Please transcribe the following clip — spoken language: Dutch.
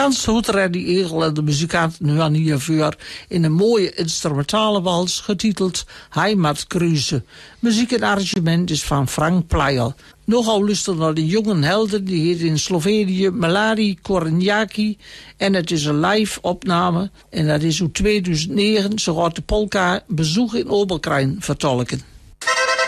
Jans Hoeteredi Egel en de muzikanten nu aan hiervoor in een mooie instrumentale wals getiteld Heimat Cruise. Muziek en arrangement is van Frank Pleijel. Nogal luisteren naar de jonge helden, die heet in Slovenië Melari Korenjaki. En het is een live opname en dat is uit 2009. Zo gaat de polka Bezoek in Oberkrein vertolken.